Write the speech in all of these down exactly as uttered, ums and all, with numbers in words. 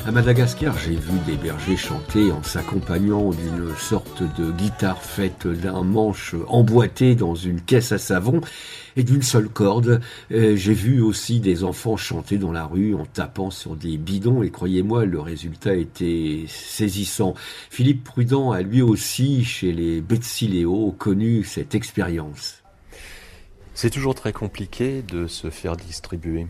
À Madagascar, j'ai vu des bergers chanter en s'accompagnant d'une sorte de guitare faite d'un manche emboîté dans une caisse à savon et d'une seule corde. Euh, j'ai vu aussi des enfants chanter dans la rue en tapant sur des bidons et croyez-moi, le résultat était saisissant. Philippe Prudent a lui aussi, chez les Betsileo, connu cette expérience. C'est toujours très compliqué de se faire distribuer.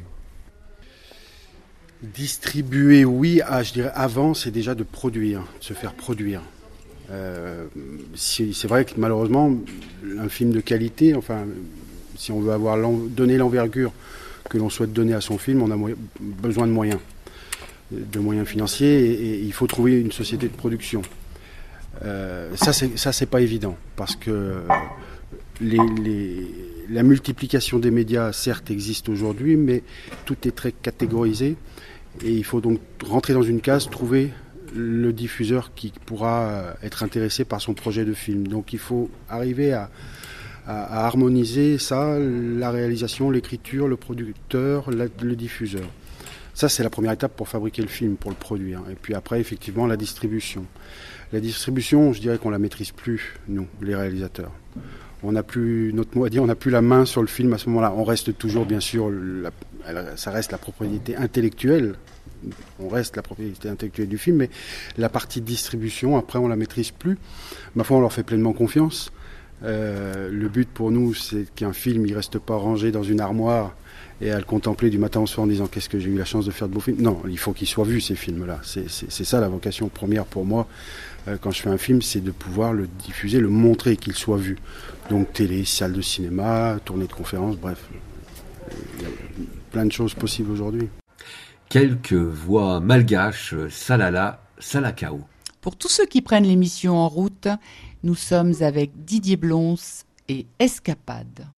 Distribuer, oui, ah, je dirais avant, c'est déjà de produire, de se faire produire. Euh, c'est, c'est vrai que malheureusement, un film de qualité, enfin, si on veut avoir donner l'envergure que l'on souhaite donner à son film, on a moyen, besoin de moyens, de moyens financiers, et, et il faut trouver une société de production. Euh, ça, c'est, ça, c'est pas évident, parce que les, les, la multiplication des médias, certes, existe aujourd'hui, mais tout est très catégorisé. Et il faut donc rentrer dans une case, trouver le diffuseur qui pourra être intéressé par son projet de film. Donc il faut arriver à, à, à harmoniser ça, la réalisation, l'écriture, le producteur, la, le diffuseur. Ça, c'est la première étape pour fabriquer le film, pour le produire. Et puis après, effectivement, la distribution. La distribution, je dirais qu'on la maîtrise plus, nous, les réalisateurs. On n'a plus, notre mot à dire, on n'a plus la main sur le film à ce moment-là. On reste toujours, bien sûr, la, ça reste la propriété intellectuelle. On reste la propriété intellectuelle du film, mais la partie de distribution, après, on la maîtrise plus. Ma foi, on leur fait pleinement confiance. Euh, le but pour nous, c'est qu'un film, il reste pas rangé dans une armoire et à le contempler du matin au soir en disant qu'est-ce que j'ai eu la chance de faire de beaux films. Non, il faut qu'ils soient vus, ces films-là. C'est, c'est, c'est ça la vocation première pour moi. Euh, quand je fais un film, c'est de pouvoir le diffuser, le montrer, qu'il soit vu. Donc télé, salle de cinéma, tournée de conférences, bref. Il y a plein de choses possibles aujourd'hui. Quelques voix malgaches, Salala, Salakao. Pour tous ceux qui prennent l'émission en route, nous sommes avec Didier Blons et Escapade.